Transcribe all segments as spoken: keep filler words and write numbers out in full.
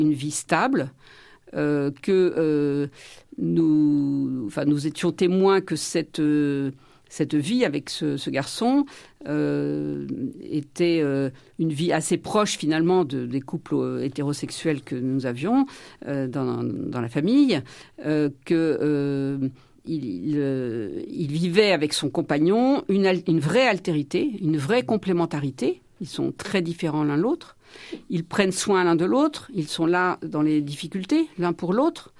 une vie stable, euh, que euh, nous, enfin, nous étions témoins que cette, euh, cette vie avec ce, ce garçon euh, était euh, une vie assez proche finalement de, des couples hétérosexuels que nous avions euh, dans, dans la famille, euh, que... Euh, Il, il, euh, il vivait avec son compagnon une, une vraie altérité, une vraie complémentarité. Ils sont très différents l'un de l'autre. Ils prennent soin l'un de l'autre. Ils sont là dans les difficultés, l'un pour l'autre.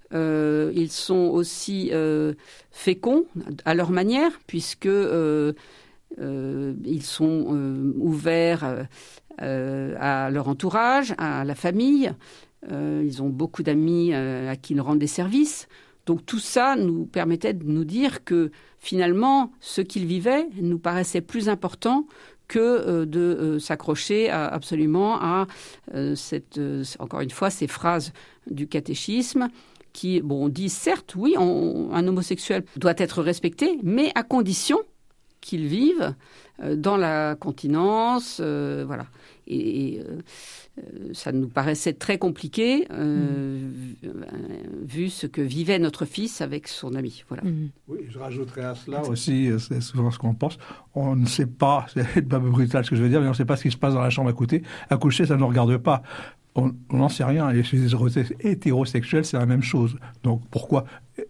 Euh, ils sont aussi euh, féconds à leur manière, puisque euh, euh, ils sont euh, ouverts euh, à leur entourage, à la famille. Euh, ils ont beaucoup d'amis euh, à qui ils rendent des services. Donc tout ça nous permettait de nous dire que finalement, ce qu'ils vivaient nous paraissait plus important que euh, de euh, s'accrocher à, absolument à euh, cette, euh, encore une fois, ces phrases du catéchisme qui, bon, disent certes, oui, on, un homosexuel doit être respecté, mais à condition qu'il vive euh, dans la continence, euh, voilà. Et, et euh, ça nous paraissait très compliqué, euh, mmh. vu ce que vivait notre fils avec son ami. Voilà. Mmh. Oui, je rajouterais à cela aussi, c'est souvent ce qu'on pense, on ne sait pas, c'est pas brutal ce que je veux dire, mais on ne sait pas ce qui se passe dans la chambre à côté. À coucher, ça ne nous regarde pas. On n'en sait rien. Et chez les hétérosexuels, c'est la même chose. Donc pourquoi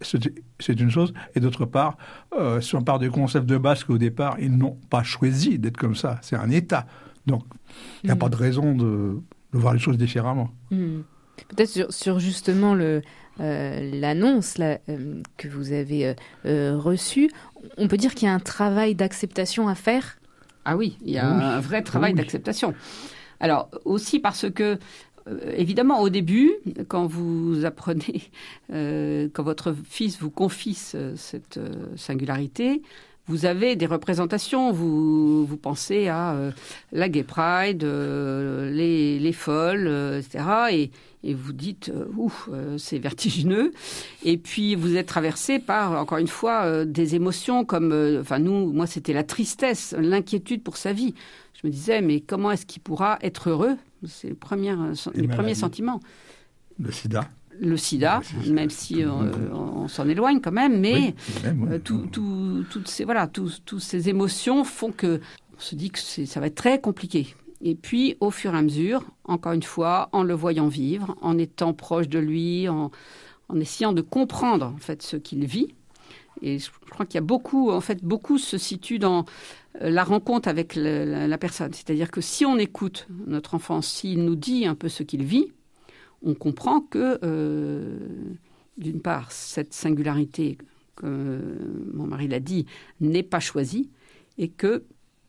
c'est une chose. Et d'autre part, euh, si on part du concept de base qu'au départ, ils n'ont pas choisi d'être comme ça. C'est un état. Donc il n'y a mmh. pas de raison de, de voir les choses différemment. Mmh. Peut-être sur, sur justement le, euh, l'annonce là, euh, que vous avez euh, reçue, on peut dire qu'il y a un travail d'acceptation à faire. Ah oui, il y a oui. un vrai travail oui. d'acceptation. Alors aussi parce que évidemment, au début, quand vous apprenez, euh, quand votre fils vous confie cette euh, singularité, vous avez des représentations. Vous, vous pensez à euh, la Gay Pride, euh, les, les folles, euh, et cetera. Et, et vous dites, euh, ouf, euh, c'est vertigineux. Et puis, vous êtes traversé par, encore une fois, euh, des émotions comme, euh, enfin, nous, moi, c'était la tristesse, l'inquiétude pour sa vie. Je me disais, mais comment est-ce qu'il pourra être heureux ? C'est le premier, les premiers sentiments. Le sida. Le sida, ouais, ça, même si euh, on, on s'en éloigne quand même, mais oui, même, ouais. euh, tout, tout, toutes ces, voilà, tous, tous ces émotions font qu'on se dit que ça va être très compliqué. Et puis, au fur et à mesure, encore une fois, en le voyant vivre, en étant proche de lui, en, en essayant de comprendre en fait, ce qu'il vit. Et je crois qu'il y a beaucoup, en fait, beaucoup se situe dans la rencontre avec la, la, la personne. C'est-à-dire que si on écoute notre enfant, s'il nous dit un peu ce qu'il vit, on comprend que, euh, d'une part, cette singularité, comme mon mari l'a dit, n'est pas choisie et que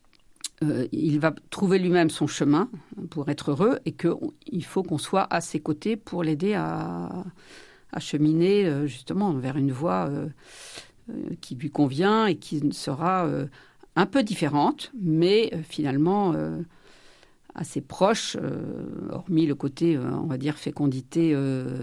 euh, il va trouver lui-même son chemin pour être heureux et qu'il faut qu'on soit à ses côtés pour l'aider à, à cheminer euh, justement vers une voie euh, euh, qui lui convient et qui sera euh, un peu différente, mais euh, finalement... Euh, assez proche, euh, hormis le côté, euh, on va dire, fécondité, euh,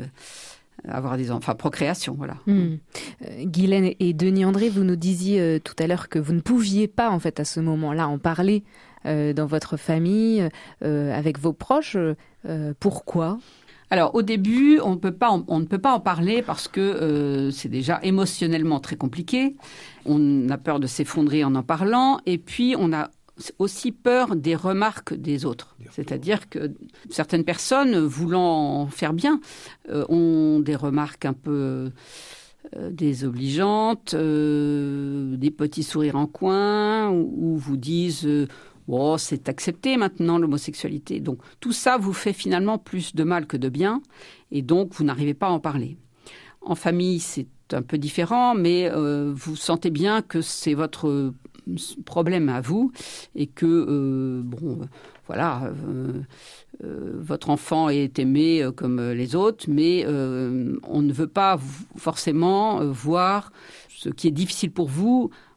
avoir des enfants, enfin, procréation, voilà. Mmh. Euh, Guylaine et Denis André, vous nous disiez euh, tout à l'heure que vous ne pouviez pas, en fait, à ce moment-là, en parler euh, dans votre famille, euh, avec vos proches. Euh, pourquoi ? Alors, au début, on, peut pas, on, on ne peut pas en parler parce que euh, c'est déjà émotionnellement très compliqué. On a peur de s'effondrer en en parlant, et puis on a aussi peur des remarques des autres. C'est-à-dire que certaines personnes, voulant en faire bien, euh, ont des remarques un peu euh, désobligeantes, euh, des petits sourires en coin, ou, ou vous disent euh, « Oh, c'est accepté maintenant l'homosexualité ». Donc tout ça vous fait finalement plus de mal que de bien, et donc vous n'arrivez pas à en parler. En famille, c'est un peu différent, mais euh, vous sentez bien que c'est votre problème à vous et que, euh, bon, voilà, euh, euh, votre enfant est aimé euh, comme les autres, mais euh, on ne veut pas forcément voir ce qui est difficile pour vous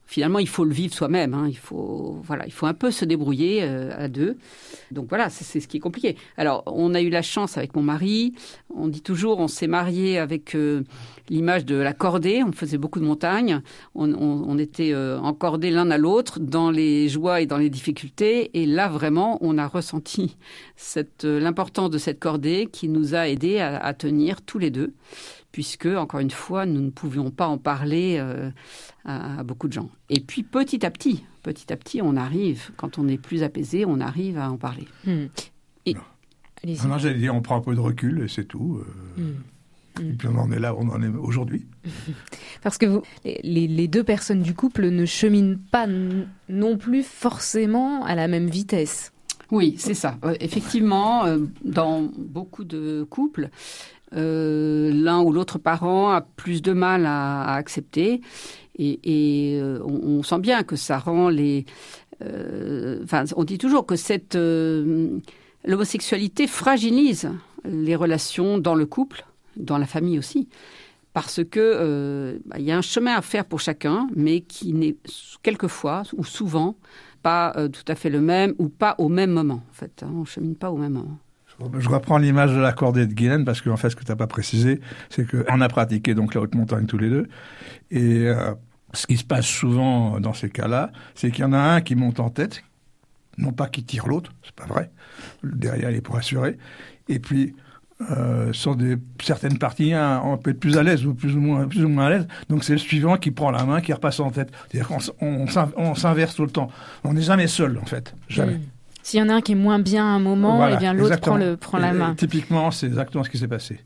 finalement, il faut le vivre soi-même. Hein. Il faut, voilà, il faut un peu se débrouiller euh, à deux. Donc voilà, c'est, c'est ce qui est compliqué. Alors, on a eu la chance avec mon mari. On dit toujours, on s'est marié avec euh, l'image de la cordée. On faisait beaucoup de montagnes. On, on, on était euh, encordés l'un à l'autre dans les joies et dans les difficultés. Et là, vraiment, on a ressenti cette, euh, l'importance de cette cordée qui nous a aidés à, à tenir tous les deux, puisque, encore une fois, nous ne pouvions pas en parler euh, à, à beaucoup de gens. Et puis, petit à petit, petit à petit, on arrive, quand on est plus apaisé, on arrive à en parler. Mmh. Et... Non, non, j'allais dire, on prend un peu de recul et c'est tout. Euh... Mmh. Et puis on en est là, on en est aujourd'hui. Parce que vous, les, les deux personnes du couple ne cheminent pas n- non plus forcément à la même vitesse. Oui, c'est ça. Euh, effectivement, euh, dans beaucoup de couples, euh, l'un ou l'autre parent a plus de mal à, à accepter. Et, et euh, on, on sent bien que ça rend les... Euh, enfin, on dit toujours que cette, euh, l'homosexualité fragilise les relations dans le couple, dans la famille aussi, parce que euh, bah, y a un chemin à faire pour chacun, mais qui n'est quelquefois ou souvent pas euh, tout à fait le même ou pas au même moment. En fait, hein, on ne chemine pas au même moment. Je reprends l'image de la cordée de Guylaine parce qu'en fait, ce que tu n'as pas précisé, c'est qu'on a pratiqué donc la haute montagne tous les deux. Et euh, ce qui se passe souvent dans ces cas-là, c'est qu'il y en a un qui monte en tête, non pas qui tire l'autre, c'est pas vrai. Derrière, il est pour assurer. Et puis, Euh, sur des, certaines parties, hein, on peut être plus à l'aise ou plus ou moins, plus ou moins à l'aise. Donc c'est le suivant qui prend la main, qui repasse en tête. C'est-à-dire qu'on on, on s'inverse tout le temps. On n'est jamais seul, en fait. Jamais. Mmh. S'il y en a un qui est moins bien à un moment, voilà, eh bien l'autre prend, le, prend la main. Et, typiquement, c'est exactement ce qui s'est passé.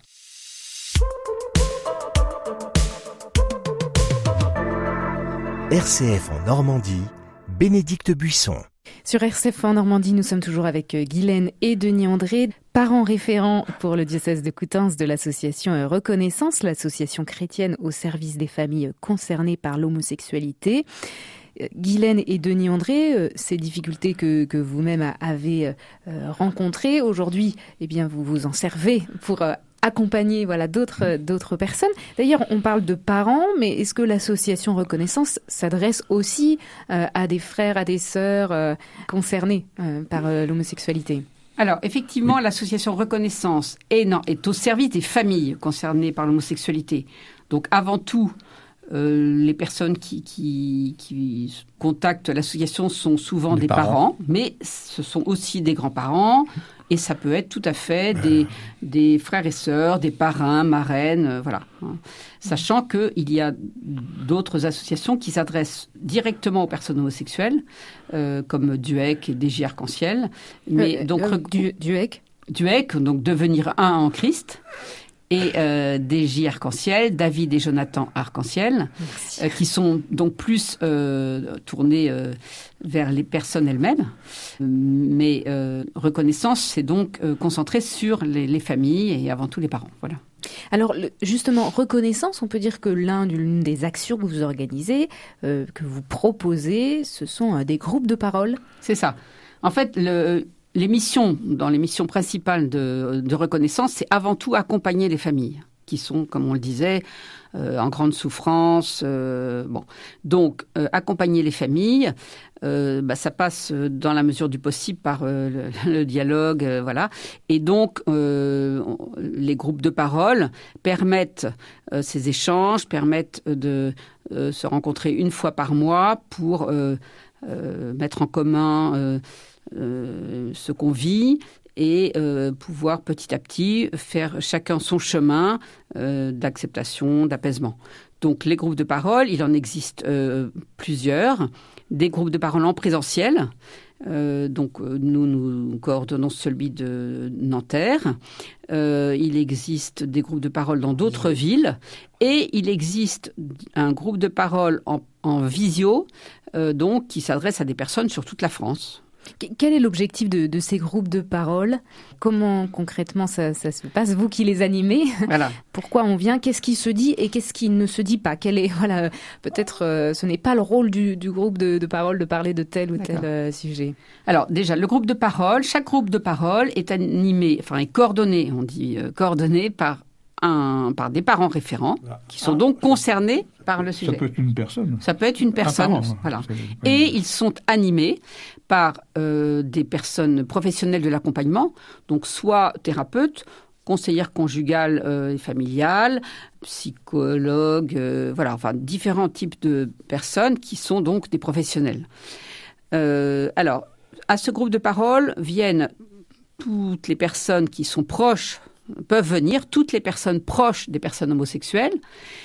R C F en Normandie, Bénédicte Buisson. Sur R C F en Normandie, nous sommes toujours avec Guylaine et Denis André, parents référents pour le diocèse de Coutances de l'association Reconnaissance, l'association chrétienne au service des familles concernées par l'homosexualité. Guylaine et Denis André, ces difficultés que, que vous-même avez rencontrées, aujourd'hui, eh bien, vous vous en servez pour accompagner voilà, d'autres, d'autres personnes. D'ailleurs, on parle de parents, mais est-ce que l'association Reconnaissance s'adresse aussi euh, à des frères, à des sœurs euh, concernés euh, par euh, l'homosexualité ? Alors, effectivement, oui. L'association Reconnaissance est, non, est au service des familles concernées par l'homosexualité. Donc, avant tout, euh, les personnes qui, qui, qui contactent l'association sont souvent des, des parents. parents, mais ce sont aussi des grands-parents. Et ça peut être tout à fait des, des frères et sœurs, des parrains, marraines, euh, voilà. Sachant qu'il y a d'autres associations qui s'adressent directement aux personnes homosexuelles, euh, comme Duec et D J Arc-en-Ciel. Mais euh, donc euh, du, Duec Duec, donc devenir un en Christ. Et euh, D J Arc-en-Ciel, David et Jonathan Arc-en-Ciel, euh, qui sont donc plus euh, tournés euh, vers les personnes elles-mêmes. Mais euh, Reconnaissance, c'est donc euh, concentré sur les, les familles et avant tout les parents. Voilà. Alors justement, Reconnaissance, on peut dire que l'un l'une des actions que vous organisez, euh, que vous proposez, ce sont euh, des groupes de parole. C'est ça. En fait, le... Les missions, dans les missions principales de, de Reconnaissance, c'est avant tout accompagner les familles qui sont, comme on le disait, euh, en grande souffrance. Euh, bon, donc euh, accompagner les familles, euh, bah, ça passe dans la mesure du possible par euh, le, le dialogue, euh, voilà. Et donc euh, les groupes de parole permettent euh, ces échanges, permettent de euh, se rencontrer une fois par mois pour euh, euh, mettre en commun Euh, Euh, ce qu'on vit et euh, pouvoir petit à petit faire chacun son chemin euh, d'acceptation, d'apaisement. Donc les groupes de parole, il en existe euh, plusieurs. Des groupes de parole en présentiel. Euh, donc nous, nous coordonnons celui de Nanterre. Euh, il existe des groupes de parole dans d'autres villes. Et il existe un groupe de parole en, en visio, euh, donc qui s'adresse à des personnes sur toute la France. Quel est l'objectif de, de ces groupes de parole ? Comment concrètement ça, ça se passe ? Vous qui les animez, voilà. Pourquoi on vient ? Qu'est-ce qui se dit et qu'est-ce qui ne se dit pas ? Quel est, voilà, peut-être euh, ce n'est pas le rôle du, du groupe de, de parole de parler de tel ou D'accord. tel euh, sujet. Alors déjà, le groupe de parole, chaque groupe de parole est animé, enfin est coordonné, on dit euh, coordonné par un, par des parents référents qui sont ah, donc concernés par le sujet. Ça peut être une personne. Ça peut être une personne, parent, voilà. C'est... Et ils sont animés par euh, des personnes professionnelles de l'accompagnement, donc soit thérapeutes, conseillères conjugales euh, et familiales, psychologues, euh, voilà, enfin différents types de personnes qui sont donc des professionnels. Euh, alors, à ce groupe de parole viennent toutes les personnes qui sont proches, peuvent venir, toutes les personnes proches des personnes homosexuelles.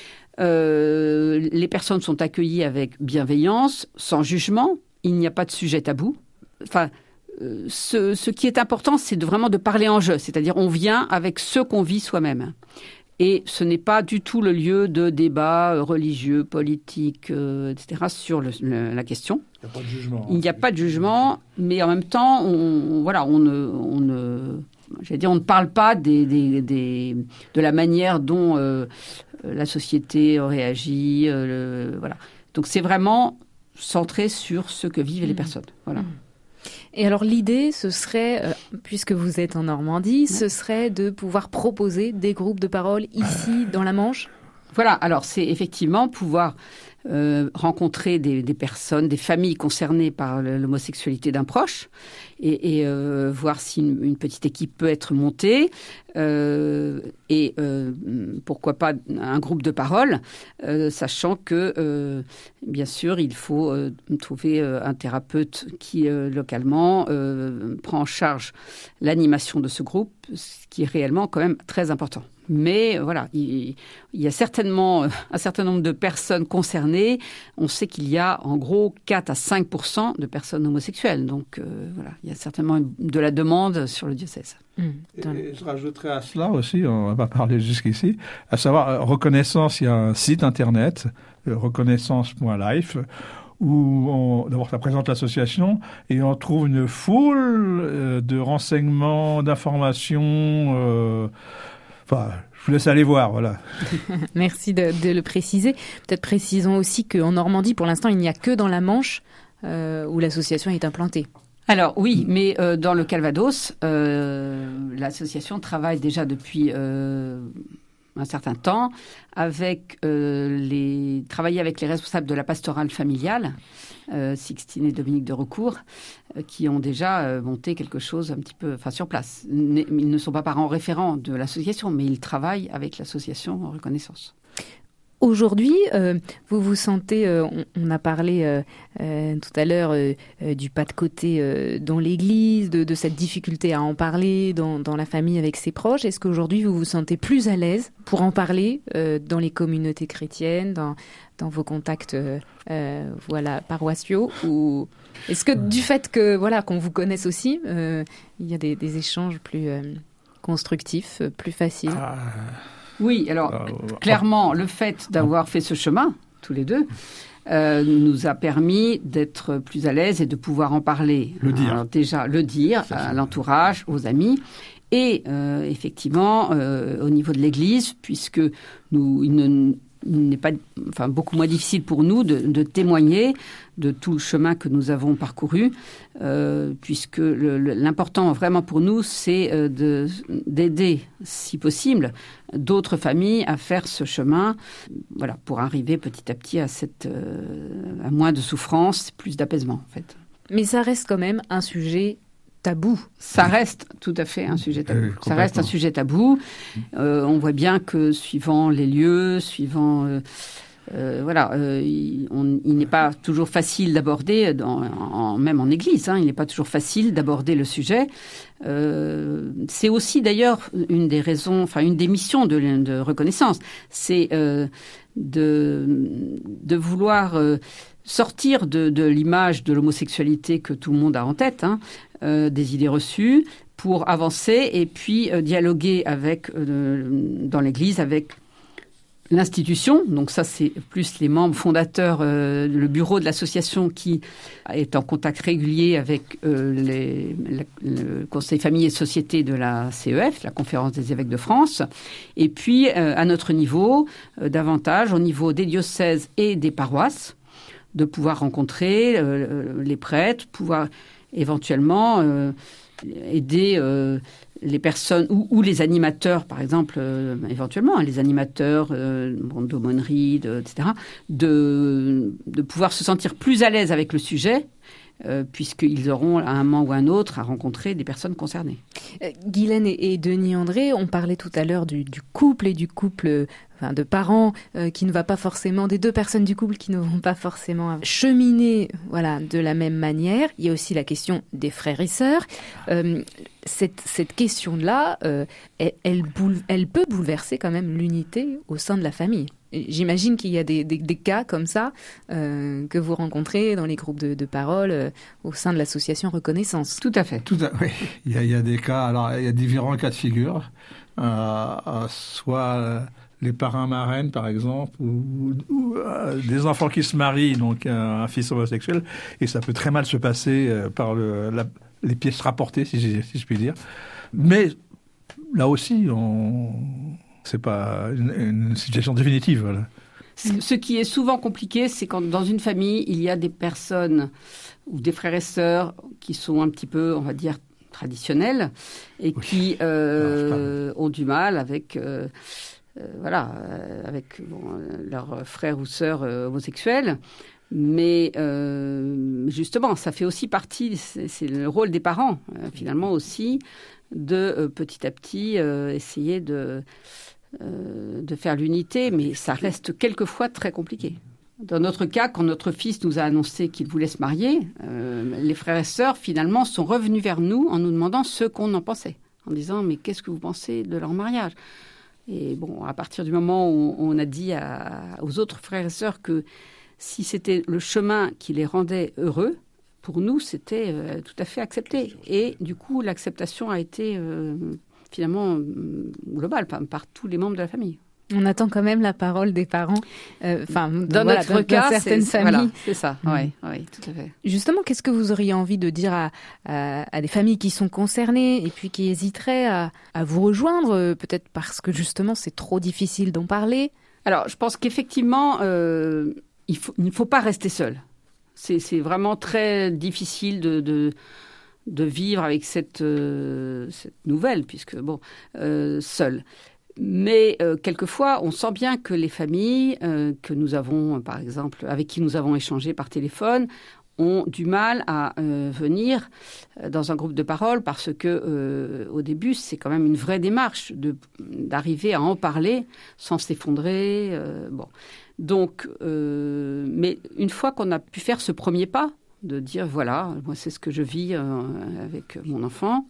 Euh, les personnes sont accueillies avec bienveillance, sans jugement. Il n'y a pas de sujet tabou. Enfin, euh, ce, ce qui est important, c'est de vraiment de parler en jeu. C'est-à-dire, on vient avec ce qu'on vit soi-même. Et ce n'est pas du tout le lieu de débat religieux, politique, euh, et cetera sur le, le, la question. Il n'y a pas de jugement. Il n'y a pas de jugement, mais en même temps, on, on, voilà, on ne... On ne J'allais dire, on ne parle pas des, des, des, de la manière dont euh, la société réagit. Euh, le, voilà. Donc, c'est vraiment centré sur ce que vivent mmh. les personnes. Voilà. Et alors, l'idée, ce serait, euh, puisque vous êtes en Normandie, mmh. ce serait de pouvoir proposer des groupes de parole ici, dans la Manche ? Voilà. Alors, c'est effectivement pouvoir euh, rencontrer des, des personnes, des familles concernées par l'homosexualité d'un proche et, et euh, voir si une, une petite équipe peut être montée euh, et euh, pourquoi pas un groupe de parole, euh, sachant que, euh, bien sûr, il faut euh, trouver euh, un thérapeute qui, euh, localement, euh, prend en charge l'animation de ce groupe, ce qui est réellement quand même très important. Mais voilà, il, il y a certainement un certain nombre de personnes concernées. On sait qu'il y a en gros quatre à cinq pour cent de personnes homosexuelles. Donc euh, voilà, il y a certainement de la demande sur le diocèse. Mmh, et je rajouterais à cela aussi, on va parler jusqu'ici, à savoir, Reconnaissance, il y a un site internet, reconnaissance point life, où on, d'abord ça présente l'association et on trouve une foule euh, de renseignements, d'informations. Euh, Enfin, je vous laisse aller voir, voilà. Merci de, de le préciser. Peut-être précisons aussi qu'en Normandie, pour l'instant, il n'y a que dans la Manche euh, où l'association est implantée. Alors oui, mais euh, dans le Calvados, euh, l'association travaille déjà depuis euh, un certain temps avec euh, les travailler avec les responsables de la pastorale familiale, euh, Sixtine et Dominique de Recourt, euh, qui ont déjà euh, monté quelque chose un petit peu, enfin sur place. Ils ne sont pas parents référents de l'association, mais ils travaillent avec l'association en Reconnaissance. Aujourd'hui, euh, vous vous sentez, euh, on, on a parlé euh, euh, tout à l'heure euh, euh, du pas de côté euh, dans l'Église, de, de cette difficulté à en parler dans, dans la famille avec ses proches. Est-ce qu'aujourd'hui vous vous sentez plus à l'aise pour en parler euh, dans les communautés chrétiennes, dans, dans vos contacts euh, euh, voilà, paroissiaux, ou est-ce que du fait que voilà qu'on vous connaisse aussi, euh, il y a des, des échanges plus euh, constructifs, plus faciles? Ah. Oui, alors euh, clairement, le fait d'avoir fait ce chemin, tous les deux, euh, nous a permis d'être plus à l'aise et de pouvoir en parler. Le dire. Alors, déjà, le dire Ça, à l'entourage, aux amis. Et euh, effectivement, euh, au niveau de l'Église, puisque nous, il ne, il n'est pas, enfin, beaucoup moins difficile pour nous de, de témoigner de tout le chemin que nous avons parcouru, euh, puisque le, le, l'important vraiment pour nous, c'est euh, de, d'aider, si possible, d'autres familles à faire ce chemin, voilà, pour arriver petit à petit à, cette, euh, à moins de souffrance, plus d'apaisement, en fait. Mais ça reste quand même un sujet tabou. Ça reste tout à fait un sujet tabou. Euh, ça reste un sujet tabou. Euh, on voit bien que suivant les lieux, suivant... Euh, Euh, voilà, euh, il, on, il n'est pas toujours facile d'aborder, dans, en, même en Église, hein, il n'est pas toujours facile d'aborder le sujet. Euh, c'est aussi d'ailleurs une des raisons, enfin une des missions de, de Reconnaissance, c'est euh, de, de vouloir euh, sortir de, de l'image de l'homosexualité que tout le monde a en tête, hein, euh, des idées reçues, pour avancer et puis euh, dialoguer avec, euh, dans l'Église avec l'institution, donc ça c'est plus les membres fondateurs, euh, le bureau de l'association qui est en contact régulier avec euh, les, la, le Conseil famille et société de la C E F, la Conférence des évêques de France, et puis euh, à notre niveau, euh, davantage au niveau des diocèses et des paroisses, de pouvoir rencontrer euh, les prêtres, pouvoir éventuellement euh, aider euh, les personnes ou, ou les animateurs, par exemple, euh, éventuellement, hein, les animateurs euh, d'aumônerie, de, et cetera, de, de pouvoir se sentir plus à l'aise avec le sujet, euh, puisqu'ils auront à un moment ou à un autre à rencontrer des personnes concernées. Euh, Guylaine et, et Denis André, on parlait tout à l'heure du, du couple et du couple... Enfin, de parents euh, qui ne va pas forcément, des deux personnes du couple qui ne vont pas forcément cheminer, voilà, de la même manière. Il y a aussi la question des frères et sœurs. Euh, cette, cette question-là, euh, elle, elle, boule, elle peut bouleverser quand même l'unité au sein de la famille. J'imagine qu'il y a des, des, des cas comme ça euh, que vous rencontrez dans les groupes de, de parole euh, au sein de l'association Reconnaissance. Tout à fait. Tout à, oui. il, y a, il y a des cas, alors il y a différents cas de figure. Euh, euh, soit... Euh, les parrains marraines, par exemple, ou, ou, ou euh, des enfants qui se marient, donc un, un fils homosexuel, et ça peut très mal se passer euh, par le, la, les pièces rapportées, si, si je puis dire. Mais là aussi, on, c'est pas une, une situation définitive. Voilà. Ce qui est souvent compliqué, c'est quand dans une famille, il y a des personnes ou des frères et sœurs qui sont un petit peu, on va dire, traditionnels et oui. qui euh, ont du mal avec... Euh, Euh, voilà, euh, avec bon, euh, leurs frères ou sœurs euh, homosexuels. Mais euh, justement, ça fait aussi partie, c'est, c'est le rôle des parents, euh, finalement aussi, de euh, petit à petit euh, essayer de, euh, de faire l'unité. Mais ça reste quelquefois très compliqué. Dans notre cas, quand notre fils nous a annoncé qu'il voulait se marier, euh, les frères et sœurs, finalement, sont revenus vers nous en nous demandant ce qu'on en pensait. En disant, mais qu'est-ce que vous pensez de leur mariage ? Et bon, à partir du moment où on a dit à, aux autres frères et sœurs que si c'était le chemin qui les rendait heureux, pour nous, c'était euh, tout à fait accepté. Et du coup, l'acceptation a été euh, finalement euh, globale par, par tous les membres de la famille. On attend quand même la parole des parents. Enfin, euh, dans voilà, notre dans, cas, dans certaines c'est, familles. Voilà, c'est ça. Mmh. Oui, oui, tout à fait. Justement, qu'est-ce que vous auriez envie de dire à, à, à des familles qui sont concernées et puis qui hésiteraient à, à vous rejoindre, peut-être parce que justement c'est trop difficile d'en parler? Alors, je pense qu'effectivement, euh, il faut, il ne faut pas rester seul. C'est, c'est vraiment très difficile de, de, de vivre avec cette, euh, cette nouvelle, puisque bon, euh, seul. Mais euh, quelquefois, on sent bien que les familles euh, que nous avons, par exemple, avec qui nous avons échangé par téléphone, ont du mal à euh, venir dans un groupe de parole parce que, euh, au début, c'est quand même une vraie démarche de, d'arriver à en parler sans s'effondrer. Euh, bon, donc, euh, mais une fois qu'on a pu faire ce premier pas, de dire voilà, moi c'est ce que je vis euh, avec mon enfant,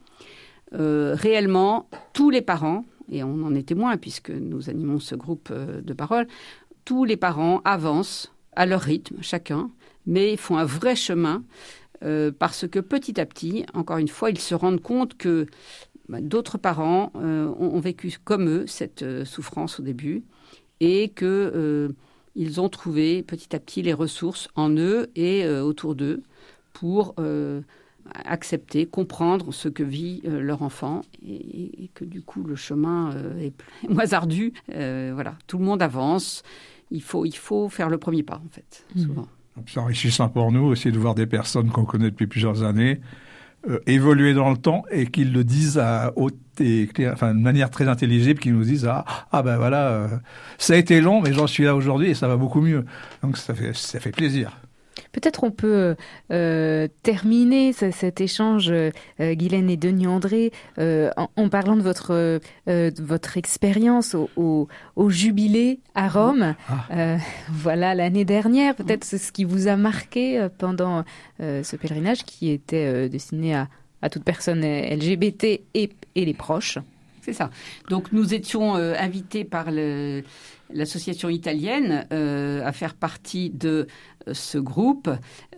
euh, réellement, tous les parents, et on en est témoin puisque nous animons ce groupe de parole, tous les parents avancent à leur rythme, chacun, mais font un vrai chemin euh, parce que petit à petit, encore une fois, ils se rendent compte que bah, d'autres parents euh, ont, ont vécu comme eux cette euh, souffrance au début et qu'ils euh, ont trouvé petit à petit les ressources en eux et euh, autour d'eux pour... Euh, accepter, comprendre ce que vit euh, leur enfant et, et que du coup le chemin euh, est plus, moins ardu. Euh, voilà, tout le monde avance. Il faut, il faut faire le premier pas en fait, mmh. souvent. C'est enrichissant pour nous aussi de voir des personnes qu'on connaît depuis plusieurs années euh, évoluer dans le temps et qu'ils le disent à haute et claire, enfin de manière très intelligible, qu'ils nous disent ah ah ben voilà, euh, ça a été long mais j'en suis là aujourd'hui et ça va beaucoup mieux. Donc ça fait ça fait plaisir. Peut-être on peut euh, terminer ce, cet échange, euh, Guylaine et Denis André, euh, en, en parlant de votre, euh, de votre expérience au, au, au Jubilé à Rome. Ah. Euh, voilà, l'année dernière, peut-être c'est ce qui vous a marqué pendant euh, ce pèlerinage qui était euh, destiné à, à toute personne L G B T et, et les proches. C'est ça. Donc nous étions euh, invités par le... l'association italienne euh, à faire partie de euh, ce groupe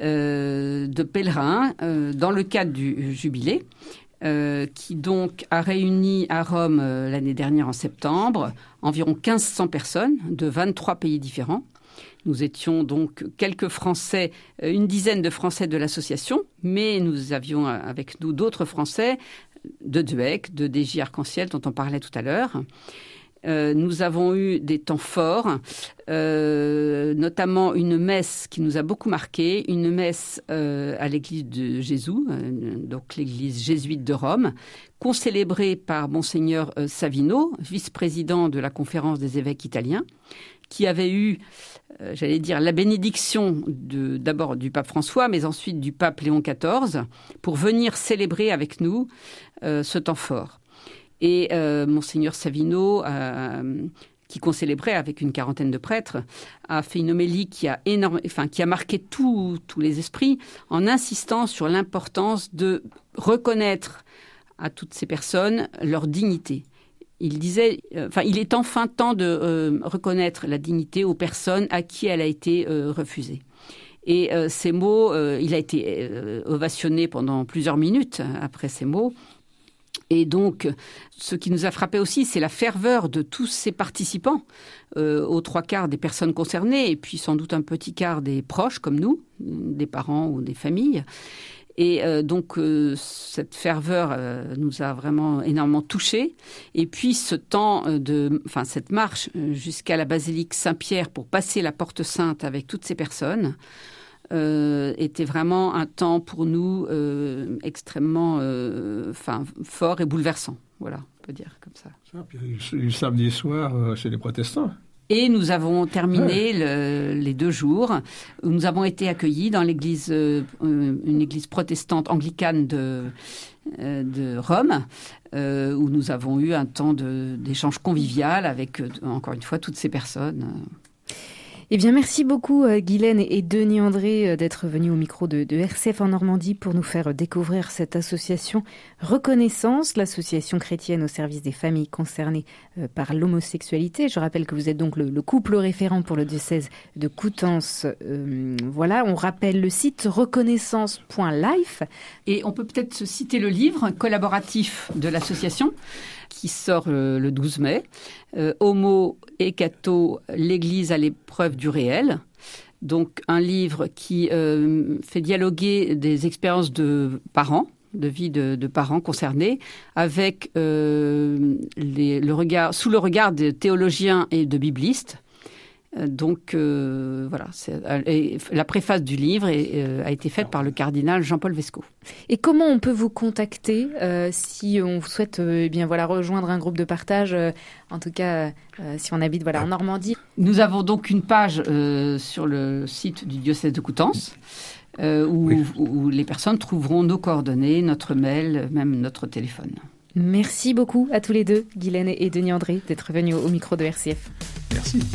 euh, de pèlerins euh, dans le cadre du Jubilé, euh, qui donc a réuni à Rome euh, l'année dernière en septembre environ mille cinq cents personnes de vingt-trois pays différents. Nous étions donc quelques Français, une dizaine de Français de l'association, mais nous avions avec nous d'autres Français de Duec, de D J Arc-en-Ciel dont on parlait tout à l'heure. Euh, nous avons eu des temps forts, euh, notamment une messe qui nous a beaucoup marqué, une messe euh, à l'église de Jésus, euh, donc l'église jésuite de Rome, concélébrée par Monseigneur euh, Savino, vice-président de la conférence des évêques italiens, qui avait eu, euh, j'allais dire, la bénédiction de, d'abord du pape François, mais ensuite du pape Léon quatorze, pour venir célébrer avec nous euh, ce temps fort. Et euh, Monseigneur Savino, euh, qui concélébrait avec une quarantaine de prêtres, a fait une homélie qui a, énorme, enfin, qui a marqué tous les esprits en insistant sur l'importance de reconnaître à toutes ces personnes leur dignité. Il disait, euh, enfin, il est enfin temps de euh, reconnaître la dignité aux personnes à qui elle a été euh, refusée. Et euh, ces mots, euh, il a été euh, ovationné pendant plusieurs minutes après ces mots. Et donc, ce qui nous a frappé aussi, c'est la ferveur de tous ces participants, euh, aux trois quarts des personnes concernées, et puis sans doute un petit quart des proches, comme nous, des parents ou des familles. Et euh, donc, euh, cette ferveur euh, nous a vraiment énormément touchés. Et puis, ce temps de, enfin, cette marche jusqu'à la basilique Saint-Pierre pour passer la porte sainte avec toutes ces personnes, Euh, était vraiment un temps pour nous euh, extrêmement euh, enfin, fort et bouleversant. Voilà, on peut dire comme ça. ça puis, le samedi soir, euh, chez les protestants. Et nous avons terminé le, les deux jours où nous avons été accueillis dans l'église, euh, une église protestante anglicane de, euh, de Rome, euh, où nous avons eu un temps de, d'échange convivial avec, euh, encore une fois, toutes ces personnes. Eh bien, merci beaucoup, Guylaine et Denis André, d'être venus au micro de, de R C F en Normandie pour nous faire découvrir cette association Reconnaissance, l'association chrétienne au service des familles concernées par l'homosexualité. Je rappelle que vous êtes donc le, le couple référent pour le diocèse de Coutances. Euh, voilà, on rappelle le site reconnaissance point life. Et on peut peut-être citer le livre collaboratif de l'association qui sort le, le douze mai, euh, Homo et Catho, l'Église à l'épreuve du réel. Donc un livre qui euh, fait dialoguer des expériences de parents, de vie de, de parents concernés, avec euh, les, le regard, sous le regard de théologiens et de biblistes. Donc euh, voilà, c'est, et la préface du livre est, euh, a été faite par le cardinal Jean-Paul Vesco. Et comment on peut vous contacter euh, si on souhaite euh, eh bien voilà rejoindre un groupe de partage, euh, en tout cas euh, si on habite voilà en Normandie? Nous avons donc une page euh, sur le site du diocèse de Coutances euh, où, oui. où les personnes trouveront nos coordonnées, notre mail, même notre téléphone. Merci beaucoup à tous les deux, Guylaine et Denis André, d'être venus au micro de R C F. Merci.